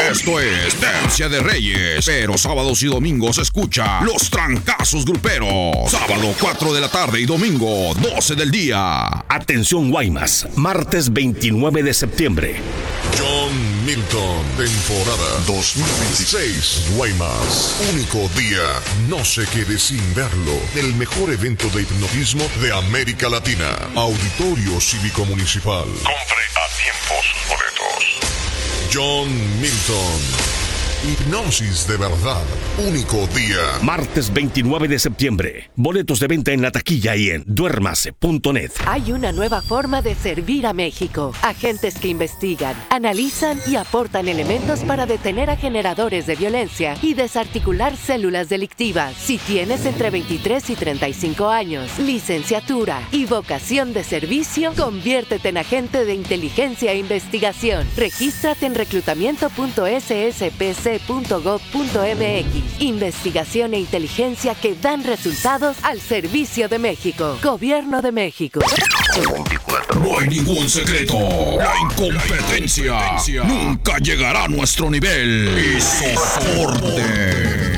Esto es Tercia de Reyes, pero sábados y domingos escucha Los Trancazos Gruperos. Sábado 4 de la tarde y domingo 12 del día. Atención Guaymas, martes 29 de septiembre. John Milton, temporada 2026, Guaymas. Único día, no se quede sin verlo. El mejor evento de hipnotismo de América Latina. Auditorio Cívico Municipal. Compre a tiempo sus boletos. John Milton. Hipnosis de verdad. Único día. Martes 29 de septiembre. Boletos de venta en la taquilla y en duérmase.net. Hay una nueva forma de servir a México. Agentes que investigan, analizan y aportan elementos para detener a generadores de violencia y desarticular células delictivas. Si tienes entre 23 y 35 años, licenciatura y vocación de servicio, conviértete en agente de inteligencia e investigación. Regístrate en reclutamiento.sspc.gov.mx. Investigación e inteligencia que dan resultados al servicio de México. Gobierno de México. No hay ningún secreto. La incompetencia nunca llegará a nuestro nivel. Y soporte.